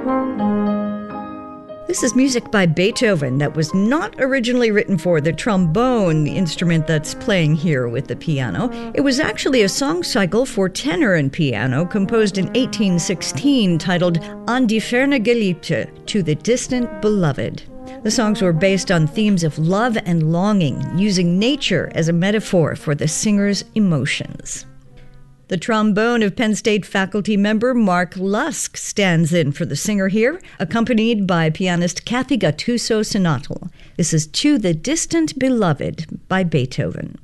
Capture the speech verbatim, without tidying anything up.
This is music by Beethoven that was not originally written for the trombone, the instrument that's playing here with the piano. It was actually a song cycle for tenor and piano composed in eighteen sixteen titled An die ferne Geliebte, To the Distant Beloved. The songs were based on themes of love and longing, using nature as a metaphor for the singer's emotions. The trombone of Penn State faculty member Mark Lusk stands in for the singer here, accompanied by pianist Kathy Gattuso Sonatl. This is To the Distant Beloved by Beethoven.